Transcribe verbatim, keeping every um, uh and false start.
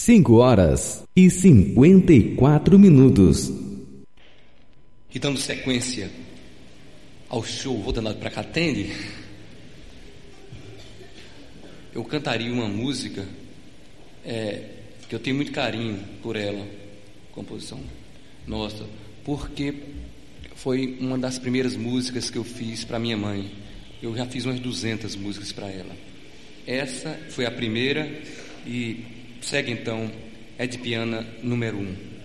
cinco horas e cinquenta e quatro minutos. E dando sequência ao show Vou Danado Pra Cá Atende, eu cantaria uma música é, que eu tenho muito carinho por ela, composição nossa, porque foi uma das primeiras músicas que eu fiz para minha mãe. Eu já fiz umas duzentas músicas para ela. Essa foi a primeira e segue então Ed Piana número um.